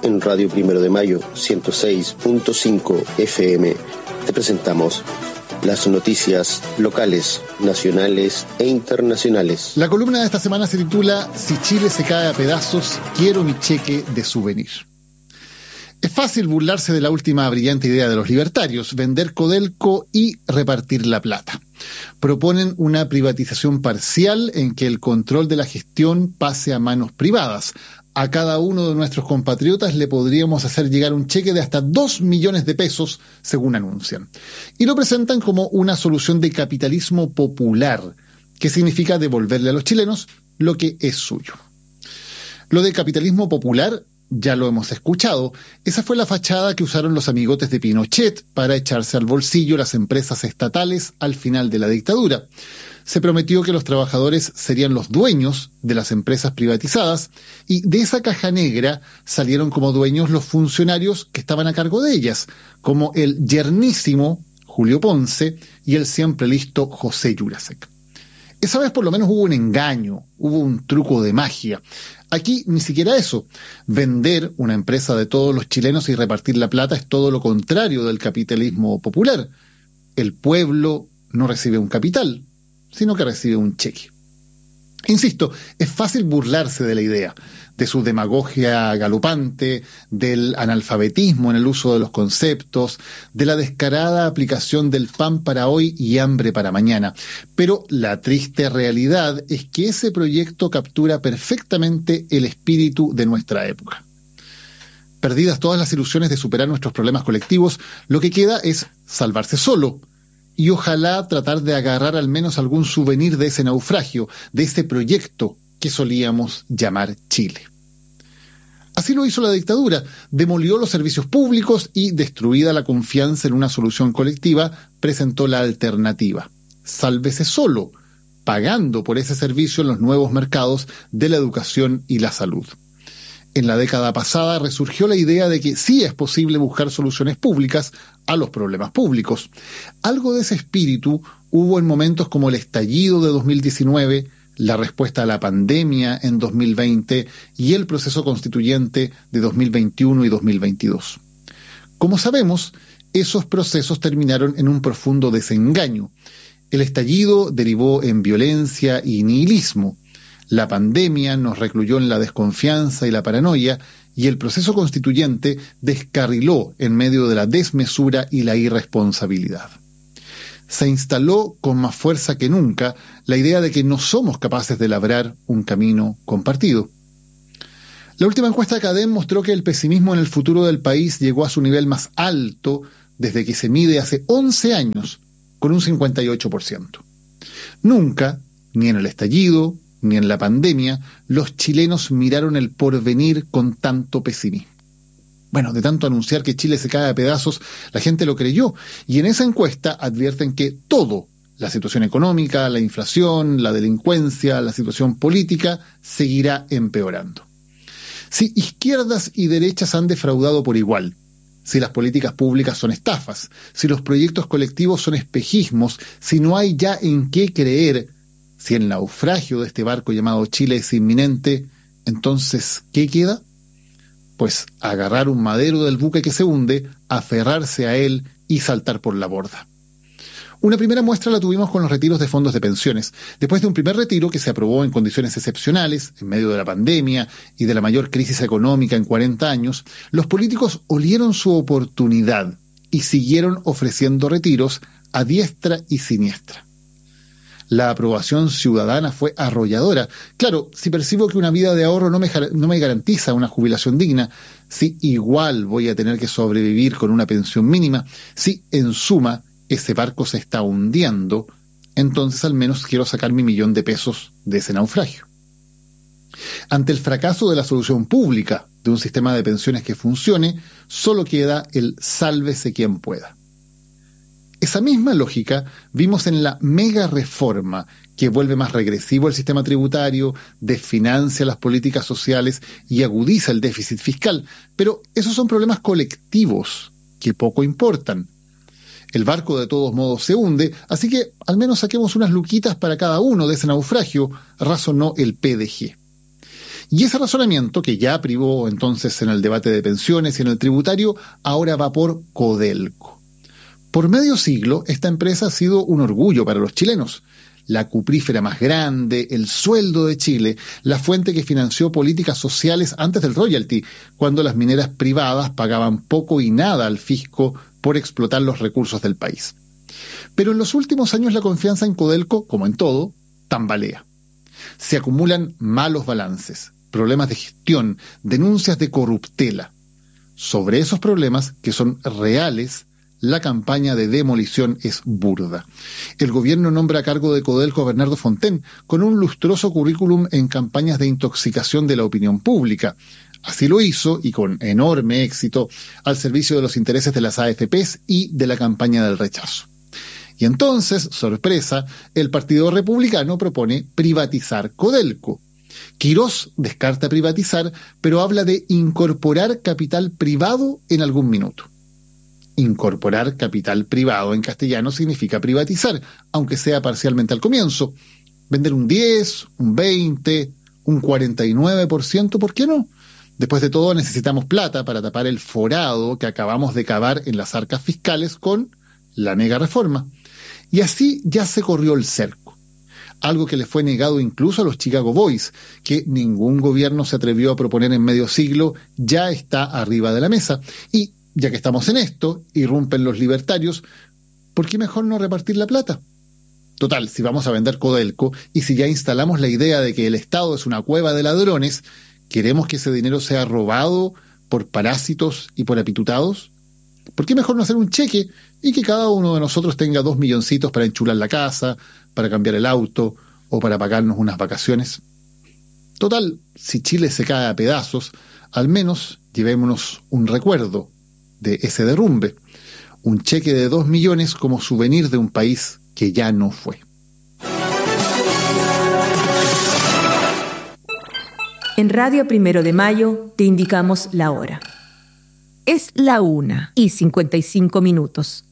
en Radio Primero de Mayo 106.5 FM te presentamos las noticias locales, nacionales e internacionales. La columna de esta semana se titula Si Chile se cae a pedazos, quiero mi cheque de souvenir. Es fácil burlarse de la última brillante idea de los libertarios, vender Codelco y repartir la plata. Proponen una privatización parcial en que el control de la gestión pase a manos privadas. A cada uno de nuestros compatriotas le podríamos hacer llegar un cheque de hasta 2 millones de pesos, según anuncian. Y lo presentan como una solución de capitalismo popular, que significa devolverle a los chilenos lo que es suyo. Lo de capitalismo popular ya lo hemos escuchado. Esa fue la fachada que usaron los amigotes de Pinochet para echarse al bolsillo las empresas estatales al final de la dictadura. Se prometió que los trabajadores serían los dueños de las empresas privatizadas y de esa caja negra salieron como dueños los funcionarios que estaban a cargo de ellas, como el yernísimo Julio Ponce y el siempre listo José Jurasek. Esa vez por lo menos hubo un engaño, hubo un truco de magia. Aquí ni siquiera eso. Vender una empresa de todos los chilenos y repartir la plata es todo lo contrario del capitalismo popular. El pueblo no recibe un capital, sino que recibe un cheque. Insisto, es fácil burlarse de la idea, de su demagogia galopante, del analfabetismo en el uso de los conceptos, de la descarada aplicación del pan para hoy y hambre para mañana. Pero la triste realidad es que ese proyecto captura perfectamente el espíritu de nuestra época. Perdidas todas las ilusiones de superar nuestros problemas colectivos, lo que queda es salvarse solo, y ojalá tratar de agarrar al menos algún souvenir de ese naufragio, de ese proyecto que solíamos llamar Chile. Así lo hizo la dictadura, demolió los servicios públicos y, destruida la confianza en una solución colectiva, presentó la alternativa. Sálvese solo, pagando por ese servicio en los nuevos mercados de la educación y la salud. En la década pasada resurgió la idea de que sí es posible buscar soluciones públicas a los problemas públicos. Algo de ese espíritu hubo en momentos como el estallido de 2019, la respuesta a la pandemia en 2020 y el proceso constituyente de 2021 y 2022. Como sabemos, esos procesos terminaron en un profundo desengaño. El estallido derivó en violencia y nihilismo. La pandemia nos recluyó en la desconfianza y la paranoia, y el proceso constituyente descarriló en medio de la desmesura y la irresponsabilidad. Se instaló con más fuerza que nunca la idea de que no somos capaces de labrar un camino compartido. La última encuesta de CADEM mostró que el pesimismo en el futuro del país llegó a su nivel más alto desde que se mide hace 11 años, con un 58%. Nunca, ni en el estallido, ni en la pandemia, los chilenos miraron el porvenir con tanto pesimismo. Bueno, de tanto anunciar que Chile se cae a pedazos, la gente lo creyó, y en esa encuesta advierten que todo, la situación económica, la inflación, la delincuencia, la situación política, seguirá empeorando. Si izquierdas y derechas han defraudado por igual, si las políticas públicas son estafas, si los proyectos colectivos son espejismos, si no hay ya en qué creer, si el naufragio de este barco llamado Chile es inminente, entonces, ¿qué queda? Pues agarrar un madero del buque que se hunde, aferrarse a él y saltar por la borda. Una primera muestra la tuvimos con los retiros de fondos de pensiones. Después de un primer retiro que se aprobó en condiciones excepcionales, en medio de la pandemia y de la mayor crisis económica en 40 años, los políticos olieron su oportunidad y siguieron ofreciendo retiros a diestra y siniestra. La aprobación ciudadana fue arrolladora. Claro, si percibo que una vida de ahorro no me garantiza una jubilación digna, si igual voy a tener que sobrevivir con una pensión mínima, si en suma ese barco se está hundiendo, entonces al menos quiero sacar mi $1.000.000 de pesos de ese naufragio. Ante el fracaso de la solución pública de un sistema de pensiones que funcione, solo queda el sálvese quien pueda. Esa misma lógica vimos en la mega reforma que vuelve más regresivo el sistema tributario, desfinancia las políticas sociales y agudiza el déficit fiscal. Pero esos son problemas colectivos que poco importan. El barco de todos modos se hunde, así que al menos saquemos unas luquitas para cada uno de ese naufragio, razonó el PDG. Y ese razonamiento, que ya privó entonces en el debate de pensiones y en el tributario, ahora va por Codelco. Por medio siglo, esta empresa ha sido un orgullo para los chilenos. La cuprífera más grande, el sueldo de Chile, la fuente que financió políticas sociales antes del royalty, cuando las mineras privadas pagaban poco y nada al fisco por explotar los recursos del país. Pero en los últimos años la confianza en Codelco, como en todo, tambalea. Se acumulan malos balances, problemas de gestión, denuncias de corruptela. Sobre esos problemas, que son reales, la campaña de demolición es burda. El gobierno nombra a cargo de Codelco a Bernardo Fontaine, con un lustroso currículum en campañas de intoxicación de la opinión pública. Así lo hizo, y con enorme éxito, al servicio de los intereses de las AFPs y de la campaña del rechazo. Y entonces, sorpresa, el Partido Republicano propone privatizar Codelco. Quirós descarta privatizar, pero habla de incorporar capital privado en algún minuto. Incorporar capital privado en castellano significa privatizar, aunque sea parcialmente al comienzo. Vender un 10, un 20, un 49%, ¿por qué no? Después de todo necesitamos plata para tapar el forado que acabamos de cavar en las arcas fiscales con la mega reforma. Y así ya se corrió el cerco. Algo que le fue negado incluso a los Chicago Boys, que ningún gobierno se atrevió a proponer en medio siglo, ya está arriba de la mesa. Y ya que estamos en esto, irrumpen los libertarios, ¿por qué mejor no repartir la plata? Total, si vamos a vender Codelco y si ya instalamos la idea de que el Estado es una cueva de ladrones, ¿queremos que ese dinero sea robado por parásitos y por apitutados? ¿Por qué mejor no hacer un cheque y que cada uno de nosotros tenga 2 milloncitos para enchular la casa, para cambiar el auto o para pagarnos unas vacaciones? Total, si Chile se cae a pedazos, al menos llevémonos un recuerdo de ese derrumbe, un cheque de 2 millones como souvenir de un país que ya no fue. En Radio 1 de Mayo te indicamos la hora. Es la 1:55.